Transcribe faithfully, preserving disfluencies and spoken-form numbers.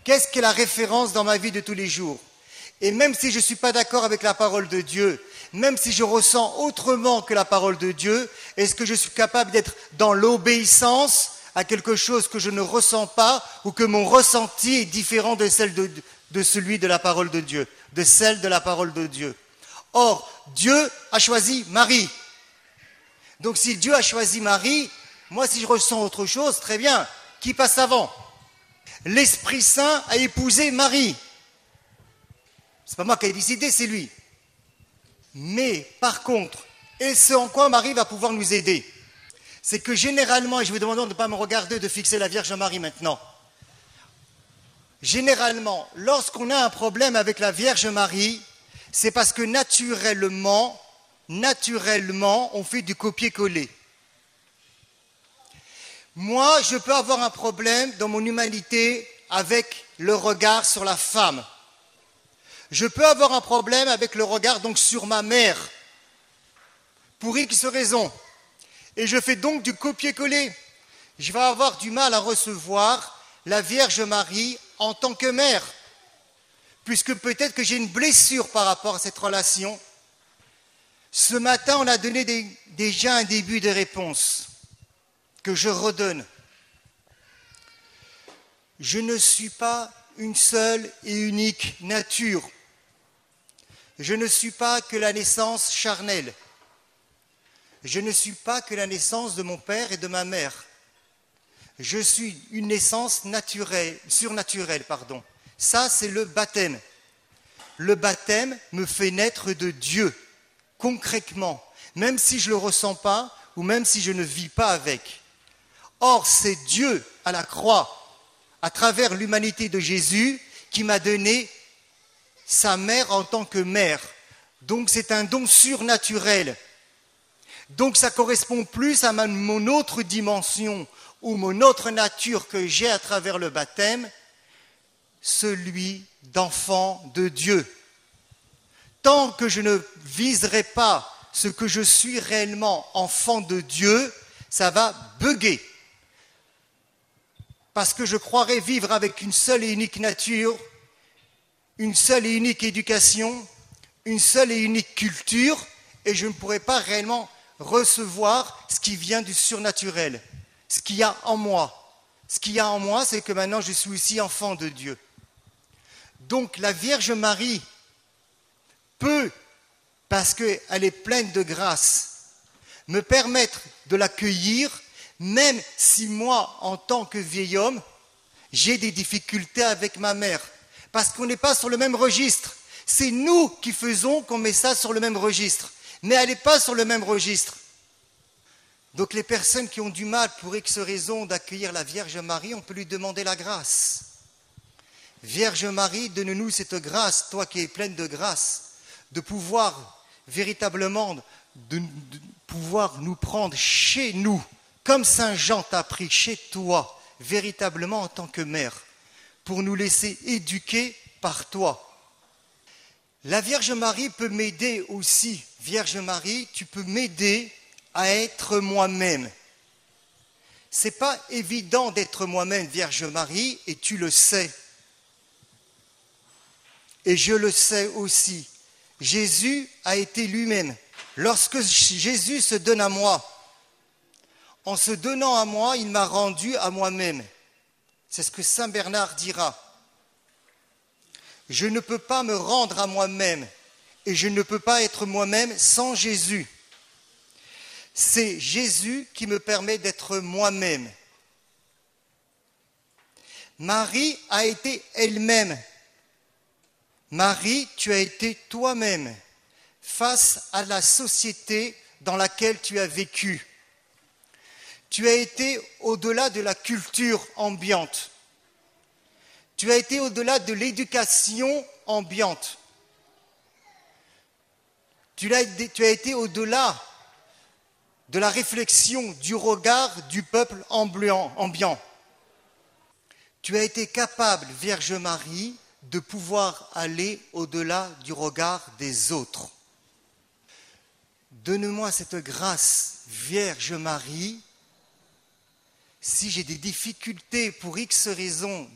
Qu'est-ce qu'est la référence dans ma vie de tous les jours? Et même si je ne suis pas d'accord avec la parole de Dieu, même si je ressens autrement que la parole de Dieu, est-ce que je suis capable d'être dans l'obéissance à quelque chose que je ne ressens pas ou que mon ressenti est différent de, celle de, de celui de la parole de Dieu, de celle de la parole de Dieu? Or, Dieu a choisi Marie. Donc si Dieu a choisi Marie, moi si je ressens autre chose, très bien, qui passe avant? L'Esprit Saint a épousé Marie. C'est pas moi qui ai décidé, c'est lui. Mais par contre, et ce en quoi Marie va pouvoir nous aider, c'est que généralement, et je vous demande de ne pas me regarder, de fixer la Vierge Marie maintenant. Généralement, lorsqu'on a un problème avec la Vierge Marie, c'est parce que naturellement, naturellement, on fait du copier-coller. Moi, je peux avoir un problème dans mon humanité avec le regard sur la femme. Je peux avoir un problème avec le regard donc sur ma mère, pour X raisons. Et je fais donc du copier-coller. Je vais avoir du mal à recevoir la Vierge Marie en tant que mère, puisque peut-être que j'ai une blessure par rapport à cette relation. Ce matin, on a donné des, déjà un début de réponse que je redonne. Je ne suis pas une seule et unique nature. Je ne suis pas que la naissance charnelle. Je ne suis pas que la naissance de mon père et de ma mère. Je suis une naissance naturelle, surnaturelle, pardon. Ça, c'est le baptême. Le baptême me fait naître de Dieu, concrètement, même si je ne le ressens pas ou même si je ne vis pas avec. Or, c'est Dieu à la croix, à travers l'humanité de Jésus, qui m'a donné sa mère en tant que mère. Donc, c'est un don surnaturel. Donc, ça correspond plus à ma, mon autre dimension ou mon autre nature que j'ai à travers le baptême, celui d'enfant de Dieu. Tant que je ne viserai pas ce que je suis réellement, enfant de Dieu, ça va bugger. Parce que je croirais vivre avec une seule et unique nature, une seule et unique éducation, une seule et unique culture, et je ne pourrais pas réellement recevoir ce qui vient du surnaturel, ce qu'il y a en moi. Ce qu'il y a en moi, c'est que maintenant je suis aussi enfant de Dieu. Donc la Vierge Marie peut, parce qu'elle est pleine de grâce, me permettre de l'accueillir, même si moi, en tant que vieil homme, j'ai des difficultés avec ma mère. Parce qu'on n'est pas sur le même registre. C'est nous qui faisons qu'on met ça sur le même registre. Mais elle n'est pas sur le même registre. Donc les personnes qui ont du mal, pour X raison, d'accueillir la Vierge Marie, on peut lui demander la grâce. Vierge Marie, donne-nous cette grâce, toi qui es pleine de grâce, de pouvoir véritablement, de, de pouvoir nous prendre chez nous, comme Saint Jean t'a pris chez toi, véritablement en tant que mère, pour nous laisser éduquer par toi. La Vierge Marie peut m'aider aussi. Vierge Marie, tu peux m'aider à être moi-même. C'est pas évident d'être moi-même, Vierge Marie, et tu le sais. Et je le sais aussi. Jésus a été lui-même. Lorsque Jésus se donne à moi, en se donnant à moi, il m'a rendu à moi-même. C'est ce que Saint Bernard dira. Je ne peux pas me rendre à moi-même et je ne peux pas être moi-même sans Jésus. C'est Jésus qui me permet d'être moi-même. Marie a été elle-même. Marie, tu as été toi-même face à la société dans laquelle tu as vécu. Tu as été au-delà de la culture ambiante. Tu as été au-delà de l'éducation ambiante. Tu as, tu as été au-delà de la réflexion, du regard du peuple ambiant. Tu as été capable, Vierge Marie, de pouvoir aller au-delà du regard des autres. Donne-moi cette grâce, Vierge Marie. Si j'ai des difficultés pour X raisons